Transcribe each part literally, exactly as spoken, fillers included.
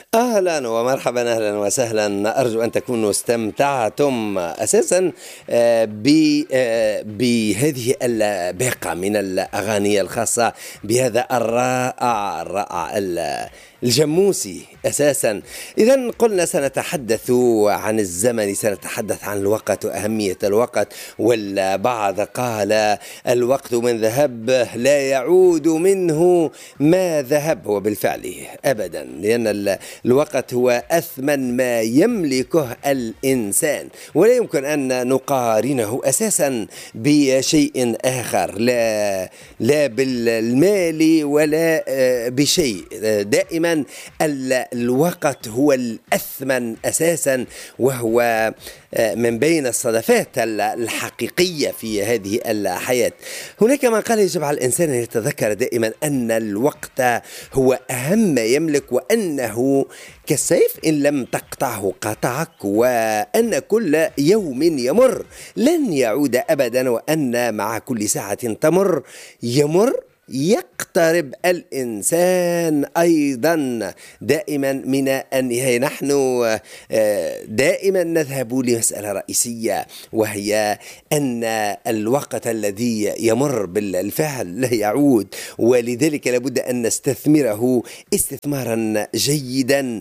أهلا ومرحبا، أهلا وسهلا. أرجو أن تكونوا استمتعتم أساسا آه، ب- آه، بهذه الباقة من الأغاني الخاصة بهذا الرائع الرائع ال- الجموسي أساسا. إذا قلنا سنتحدث عن الزمن، سنتحدث عن الوقت وأهمية الوقت. والبعض قال الوقت من ذهب لا يعود منه ما ذهب. هو بالفعل أبدا، لأن ال- الوقت هو أثمن ما يملكه الإنسان، ولا يمكن أن نقارنه أساسا بشيء آخر، لا لا بالمال ولا آه، بشيء. دائما ال- الوقت هو الأثمن أساسا، وهو آه، من بين الصدفات ال- الحقيقية في هذه الحياة. هناك من قال يجب على الإنسان أن يتذكر دائما أن الوقت هو أهم ما يملك، وأنه كالسيف إن لم تقطعه قطعك، وأن كل يوم يمر لن يعود أبدا، وأن مع كل ساعة تمر يمر يقترب الإنسان أيضا دائما من النهاية. نحن آه، دائما نذهب لمسألة رئيسية، وهي أن الوقت الذي يمر بالفعل لا يعود، ولذلك لابد أن نستثمره استثمارا جيدا،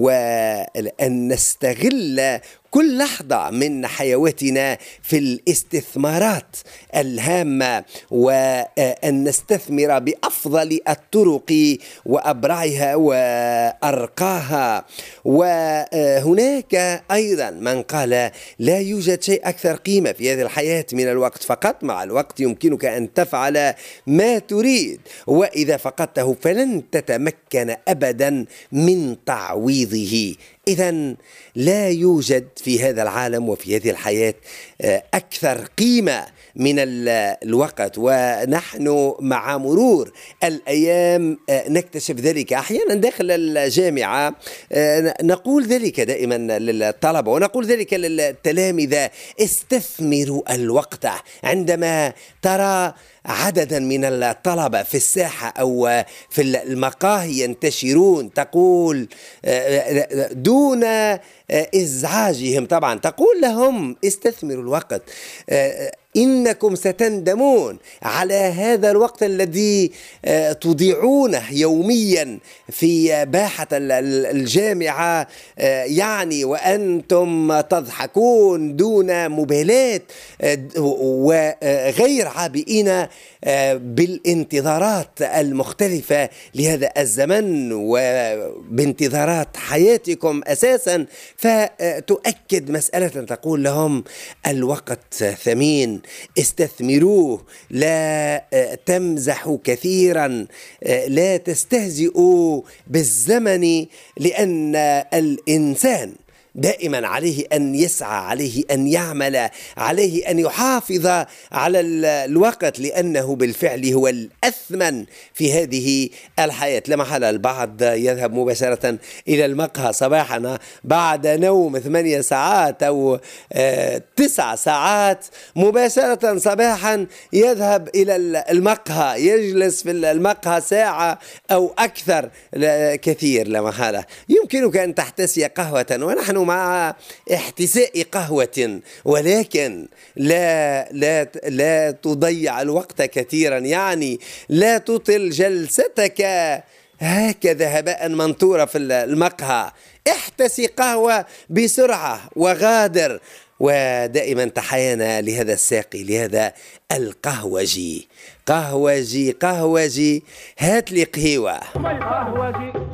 وأن نستغل كل لحظة من حياتنا في الاستثمارات الهامة، وأن نستثمر بأفضل الطرق وأبرعها وأرقاها. وهناك أيضا من قال لا يوجد شيء أكثر قيمة في هذه الحياة من الوقت فقط. مع الوقت يمكنك أن تفعل ما تريد، وإذا فقدته فلن تتمكن أبدا من تعويضه. إذا لا يوجد في هذا العالم وفي هذه الحياة أكثر قيمة من الوقت، ونحن مع مرور الأيام نكتشف ذلك. أحيانا داخل الجامعة نقول ذلك دائما للطلبة، ونقول ذلك للتلامذة: استثمروا الوقت. عندما ترى عددا من الطلبة في الساحة أو في المقاهي ينتشرون، تقول دون إزعاجهم طبعا، تقول لهم استثمروا الوقت، إنكم ستندمون على هذا الوقت الذي تضيعونه يوميا في باحة الجامعة، يعني وأنتم تضحكون دون مبالاة وغير عابئين بالانتظارات المختلفة لهذا الزمن وبانتظارات حياتكم أساسا. فتؤكد مسألة، تقول لهم الوقت ثمين، استثمروه، لا تمزحوا كثيرا، لا تستهزئوا بالزمن، لأن الإنسان دائما عليه أن يسعى، عليه أن يعمل، عليه أن يحافظ على الوقت، لأنه بالفعل هو الأثمن في هذه الحياة. لا محالة البعض يذهب مباشرة إلى المقهى صباحا بعد نوم ثمانية ساعات أو آه تسع ساعات، مباشرة صباحا يذهب إلى المقهى، يجلس في المقهى ساعة أو أكثر. كثير لا محالة يمكنك أن تحتسي قهوة، ونحن مع احتساء قهوة، ولكن لا لا لا تضيع الوقت كثيرا، يعني لا تطل جلستك هكذا هباء منثورا في المقهى. احتسي قهوة بسرعة وغادر. ودائما تحايانا لهذا الساقي، لهذا القهوجي: قهوجي قهوجي هات لي قهوة.